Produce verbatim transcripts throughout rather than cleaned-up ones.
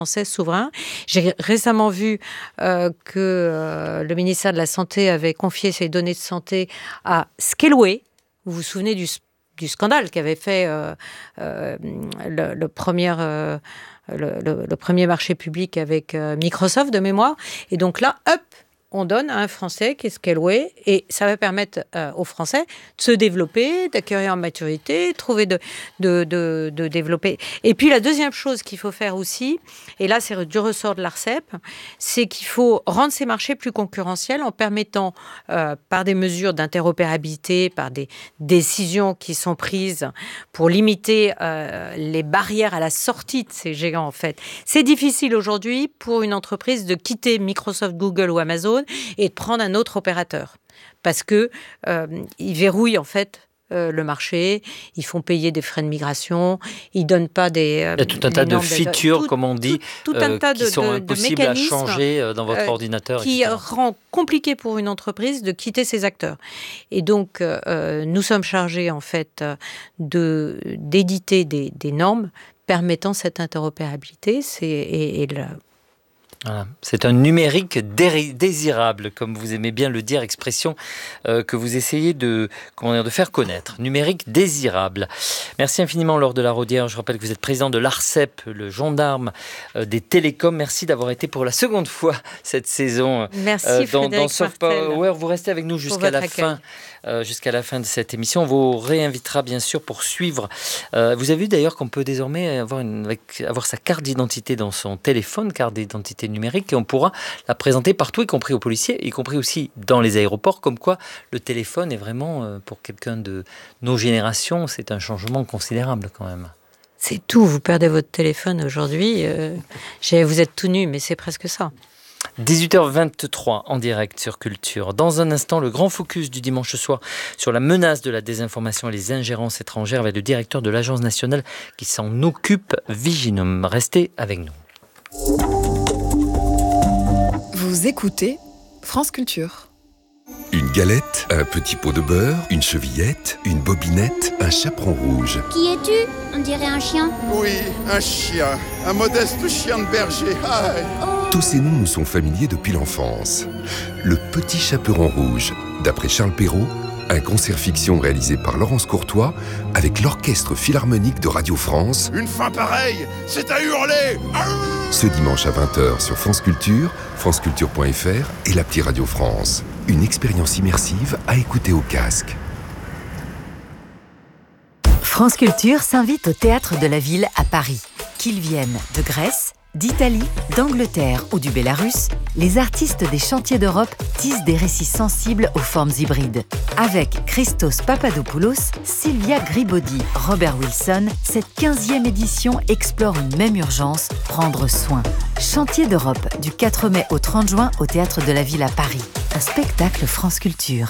français souverain. J'ai récemment vu euh, que euh, le ministère de la Santé avait confié ses données de santé à Scaleway. Vous vous souvenez du, du scandale qu'avait fait euh, euh, le, le, premier, euh, le, le, le premier marché public avec euh, Microsoft de mémoire. Et donc là, hop, on donne à un Français qui est Scaleway et ça va permettre euh, aux Français de se développer, d'acquérir en maturité, trouver de, de, de, de développer. Et puis la deuxième chose qu'il faut faire aussi, et là c'est du ressort de l'Arcep, c'est qu'il faut rendre ces marchés plus concurrentiels en permettant, euh, par des mesures d'interopérabilité, par des décisions qui sont prises pour limiter euh, les barrières à la sortie de ces géants en fait. C'est difficile aujourd'hui pour une entreprise de quitter Microsoft, Google ou Amazon et de prendre un autre opérateur. Parce qu'ils euh, verrouillent en fait euh, le marché, ils font payer des frais de migration, ils ne donnent pas des... Euh, Il y a tout un tas de features, tout, comme on dit, tout, tout un euh, tas qui de, sont de, impossibles de à changer dans votre euh, ordinateur, qui et cetera. Rend compliqué pour une entreprise de quitter ses acteurs. Et donc, euh, nous sommes chargés en fait de, d'éditer des, des normes permettant cette interopérabilité. C'est, et, et le, Voilà. C'est un numérique dé- désirable, comme vous aimez bien le dire, expression euh, que vous essayez de, comment dire, de faire connaître. Numérique désirable. Merci infiniment, Laure de la Raudière. Je rappelle que vous êtes président de l'Arcep, le gendarme euh, des télécoms. Merci d'avoir été pour la seconde fois cette saison Merci, euh, dans, dans Soft Power. Vous restez avec nous jusqu'à la fin. Euh, jusqu'à la fin de cette émission. On vous réinvitera bien sûr pour suivre. Euh, vous avez vu d'ailleurs qu'on peut désormais avoir, une, avec, avoir sa carte d'identité dans son téléphone, carte d'identité numérique, et on pourra la présenter partout, y compris aux policiers, y compris aussi dans les aéroports, comme quoi le téléphone est vraiment, euh, pour quelqu'un de nos générations, c'est un changement considérable quand même. C'est tout, vous perdez votre téléphone aujourd'hui, euh, vous êtes tout nu, mais c'est presque ça. dix-huit heures vingt-trois en direct sur Culture. Dans un instant, le grand focus du dimanche soir sur la menace de la désinformation et les ingérences étrangères avec le directeur de l'Agence nationale qui s'en occupe, Viginum. Restez avec nous. Vous écoutez France Culture. Une galette, un petit pot de beurre, une chevillette, une bobinette, un chaperon rouge. Qui es-tu ? On dirait un chien. Oui, un chien. Un modeste chien de berger. Aïe. Oh. Tous ces noms nous sont familiers depuis l'enfance. Le petit chaperon rouge, d'après Charles Perrault, un concert fiction réalisé par Laurence Courtois avec l'Orchestre Philharmonique de Radio France. Une fin pareille, c'est à hurler. Ce dimanche à vingt heures sur France Culture, franceculture point f r et l'appli Radio France. Une expérience immersive à écouter au casque. France Culture s'invite au Théâtre de la Ville à Paris. Qu'ils viennent de Grèce, d'Italie, d'Angleterre ou du Bélarus, les artistes des chantiers d'Europe tissent des récits sensibles aux formes hybrides. Avec Christos Papadopoulos, Sylvia Gribaudy, Robert Wilson, cette quinzième édition explore une même urgence, prendre soin. Chantiers d'Europe, du quatre mai au trente juin au Théâtre de la Ville à Paris. Un spectacle France Culture.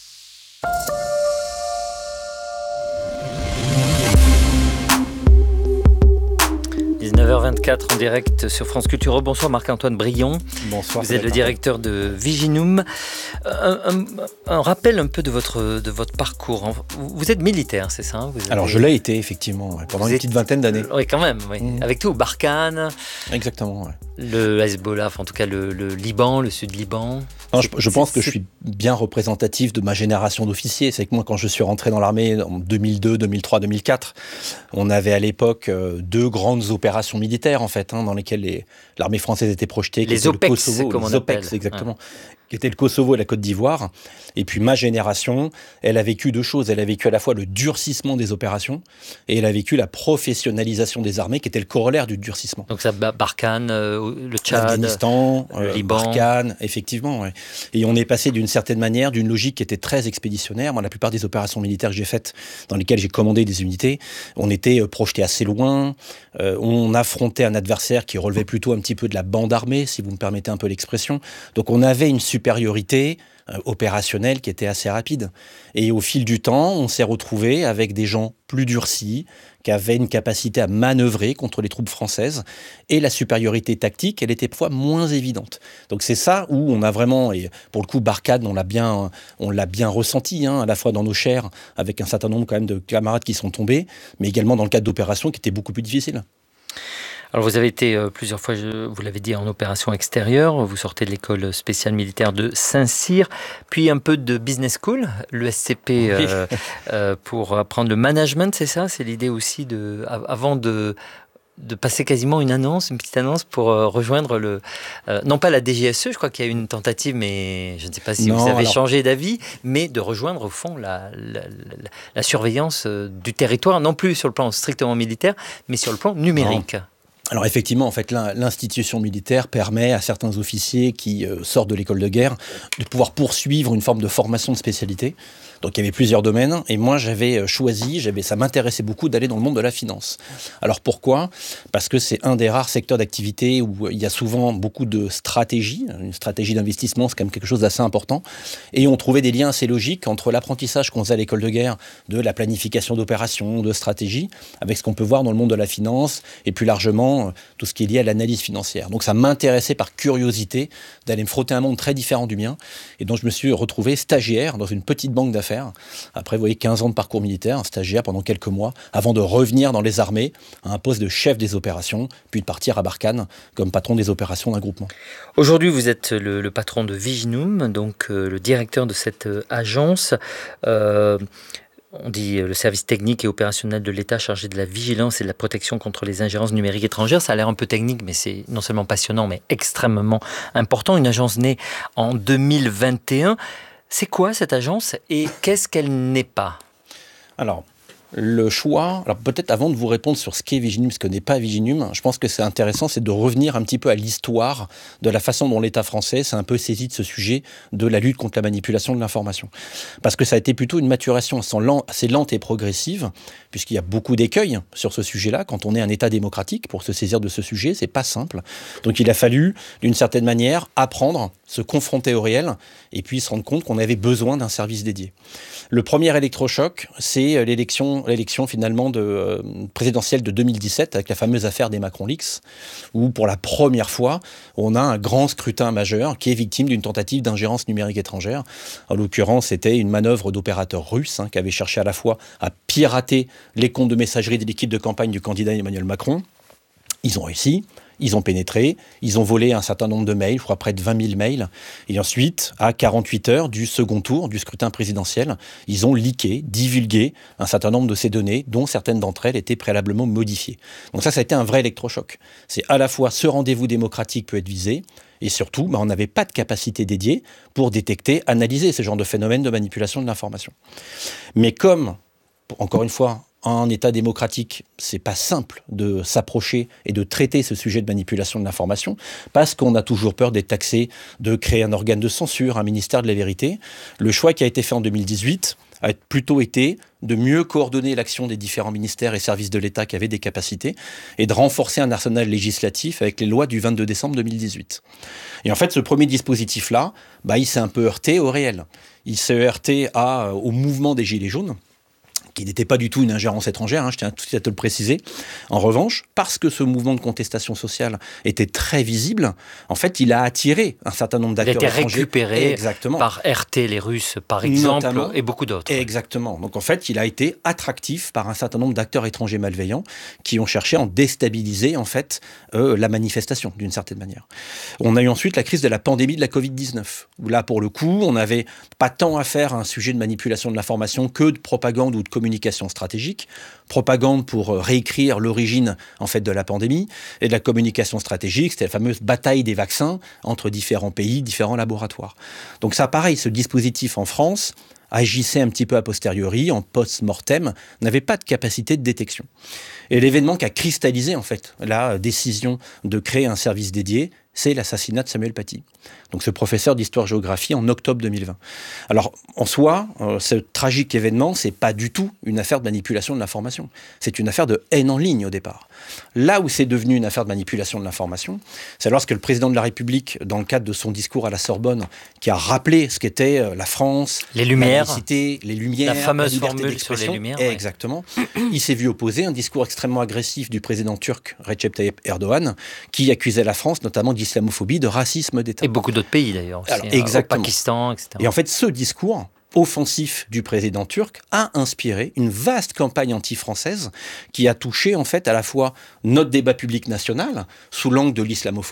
dix-neuf heures vingt-quatre en direct sur France Culture. Bonsoir Marc-Antoine Brion. Bonsoir. Vous êtes le directeur de Viginum. Un, un, un rappel un peu de votre, de votre parcours. Vous êtes militaire, c'est ça, hein? Vous avez... Alors je l'ai été effectivement, ouais, pendant Vous une êtes... petite vingtaine d'années. Oui, quand même. Oui. Mmh. Avec tout, Barkhane. Exactement. Ouais. Le Hezbollah, en tout cas le, le Liban, le Sud-Liban. Non, je, je pense que je suis bien représentatif de ma génération d'officiers. C'est que moi, quand je suis rentré dans l'armée en deux mille deux, deux mille trois, deux mille quatre, on avait à l'époque euh, deux grandes opérations militaires en fait, hein, dans lesquelles les, l'armée française était projetée. Les O P E C, Kosovo, comme on les O P E C, appelle. exactement. Ouais. Qui était le Kosovo et la Côte d'Ivoire. Et puis ma génération, elle a vécu deux choses. Elle a vécu à la fois le durcissement des opérations et elle a vécu la professionnalisation des armées, qui était le corollaire du durcissement. Donc ça, Barkhane, euh, le Tchad, l'Afghanistan, le euh, Liban. Barkhane, effectivement. Ouais. Et on est passé d'une certaine manière, d'une logique qui était très expéditionnaire. Moi, la plupart des opérations militaires que j'ai faites, dans lesquelles j'ai commandé des unités, on était euh, projeté assez loin. Euh, on affrontait un adversaire qui relevait plutôt un petit peu de la bande armée, si vous me permettez un peu l'expression. Donc on avait une supériorité euh, opérationnelle qui était assez rapide. Et au fil du temps, on s'est retrouvé avec des gens plus durcis, qui avaient une capacité à manœuvrer contre les troupes françaises. Et la supériorité tactique, elle était parfois moins évidente. Donc c'est ça où on a vraiment, et pour le coup Barkhane, on l'a bien, on l'a bien ressenti, hein, à la fois dans nos chairs, avec un certain nombre quand même de camarades qui sont tombés, mais également dans le cadre d'opérations qui étaient beaucoup plus difficiles. Alors vous avez été euh, plusieurs fois, je, vous l'avez dit, en opération extérieure. Vous sortez de l'école spéciale militaire de Saint-Cyr, puis un peu de business school, l'E S C P, euh, oui. euh, pour apprendre le management, c'est ça? C'est l'idée aussi de, avant de... de passer quasiment une annonce, une petite annonce pour euh, rejoindre le... Euh, non pas la D G S E, je crois qu'il y a eu une tentative, mais je ne sais pas si non, vous avez alors... changé d'avis, mais de rejoindre au fond la, la, la, la surveillance euh, du territoire, non plus sur le plan strictement militaire, mais sur le plan numérique. Non. Alors effectivement, en fait, l'institution militaire permet à certains officiers qui euh, sortent de l'école de guerre de pouvoir poursuivre une forme de formation de spécialité. Donc il y avait plusieurs domaines, et moi j'avais choisi, j'avais, ça m'intéressait beaucoup d'aller dans le monde de la finance. Alors pourquoi ? Parce que c'est un des rares secteurs d'activité où il y a souvent beaucoup de stratégie. Une stratégie d'investissement, c'est quand même quelque chose d'assez important. Et on trouvait des liens assez logiques entre l'apprentissage qu'on faisait à l'école de guerre, de la planification d'opérations, de stratégie, avec ce qu'on peut voir dans le monde de la finance, et plus largement tout ce qui est lié à l'analyse financière. Donc ça m'intéressait par curiosité d'aller me frotter à un monde très différent du mien, et donc je me suis retrouvé stagiaire dans une petite banque d'affaires. Après, vous voyez, quinze ans de parcours militaire, un stagiaire pendant quelques mois, avant de revenir dans les armées à un poste de chef des opérations, puis de partir à Barkhane comme patron des opérations d'un groupement. Aujourd'hui, vous êtes le, le patron de Viginum, donc euh, le directeur de cette euh, agence. Euh, On dit le service technique et opérationnel de l'État chargé de la vigilance et de la protection contre les ingérences numériques étrangères. Ça a l'air un peu technique, mais c'est non seulement passionnant, mais extrêmement important. Une agence née en deux mille vingt et un. C'est quoi cette agence et qu'est-ce qu'elle n'est pas ? Alors, le choix, alors peut-être avant de vous répondre sur ce qu'est Viginum, ce que n'est pas Viginum, je pense que c'est intéressant, c'est de revenir un petit peu à l'histoire de la façon dont l'État français s'est un peu saisi de ce sujet de la lutte contre la manipulation de l'information. Parce que ça a été plutôt une maturation assez lente et progressive, puisqu'il y a beaucoup d'écueils sur ce sujet-là. Quand on est un État démocratique, pour se saisir de ce sujet, c'est pas simple. Donc il a fallu, d'une certaine manière, apprendre, se confronter au réel, et puis se rendre compte qu'on avait besoin d'un service dédié. Le premier électrochoc, c'est l'élection, l'élection finalement de, euh, présidentielle de deux mille dix-sept, avec la fameuse affaire des Macron Leaks, où pour la première fois, on a un grand scrutin majeur qui est victime d'une tentative d'ingérence numérique étrangère. En l'occurrence, c'était une manœuvre d'opérateurs russes hein, qui avait cherché à la fois à pirater les comptes de messagerie de l'équipe de campagne du candidat Emmanuel Macron. Ils ont réussi. Ils ont pénétré, ils ont volé un certain nombre de mails, je crois près de vingt mille mails. Et ensuite, à quarante-huit heures du second tour du scrutin présidentiel, ils ont leaké, divulgué un certain nombre de ces données, dont certaines d'entre elles étaient préalablement modifiées. Donc ça, ça a été un vrai électrochoc. C'est à la fois ce rendez-vous démocratique peut être visé, et surtout, bah, on n'avait pas de capacité dédiée pour détecter, analyser ce genre de phénomène de manipulation de l'information. Mais comme, encore une fois, en État démocratique, c'est pas simple de s'approcher et de traiter ce sujet de manipulation de l'information, parce qu'on a toujours peur d'être taxé, de créer un organe de censure, un ministère de la vérité. Le choix qui a été fait en deux mille dix-huit a plutôt été de mieux coordonner l'action des différents ministères et services de l'État qui avaient des capacités, et de renforcer un arsenal législatif avec les lois du vingt-deux décembre deux mille dix-huit. Et en fait, ce premier dispositif-là, bah, il s'est un peu heurté au réel. Il s'est heurté à, au mouvement des Gilets jaunes, qui n'était pas du tout une ingérence étrangère, hein, je tiens tout de suite à te le préciser. En revanche, parce que ce mouvement de contestation sociale était très visible, en fait, il a attiré un certain nombre d'acteurs étrangers. Il a été récupéré Exactement. par R T, les Russes, par exemple, Notamment, et beaucoup d'autres. Exactement. Donc, en fait, il a été attractif par un certain nombre d'acteurs étrangers malveillants qui ont cherché à en déstabiliser, en fait, euh, la manifestation, d'une certaine manière. On a eu ensuite la crise de la pandémie de la covid dix-neuf, où là, pour le coup, on n'avait pas tant à faire à un sujet de manipulation de l'information que de propagande ou de communication stratégique, propagande pour réécrire l'origine en fait de la pandémie, et de la communication stratégique, c'était la fameuse bataille des vaccins entre différents pays, différents laboratoires. Donc ça, pareil, ce dispositif en France agissait un petit peu a posteriori, en post-mortem, n'avait pas de capacité de détection. Et l'événement qui a cristallisé en fait la décision de créer un service dédié, c'est l'assassinat de Samuel Paty, donc ce professeur d'histoire-géographie en octobre deux mille vingt. Alors, en soi, euh, ce tragique événement, c'est pas du tout une affaire de manipulation de l'information. C'est une affaire de haine en ligne au départ. Là où c'est devenu une affaire de manipulation de l'information, c'est lorsque le président de la République, dans le cadre de son discours à la Sorbonne, qui a rappelé ce qu'était la France, les Lumières, la laïcité, les Lumières, la fameuse la formule sur les Lumières. Ouais. Exactement. Il s'est vu opposer un discours extrêmement agressif du président turc Recep Tayyip Erdogan, qui accusait la France, notamment d'islamophobie, de racisme d'État. Et beaucoup d'autres pays d'ailleurs aussi, Alors, hein, exactement. au Pakistan, et cetera. Et en fait, ce discours, offensif du président turc a inspiré une vaste campagne anti-française qui a touché en fait à la fois notre débat public national sous l'angle de l'islamophobie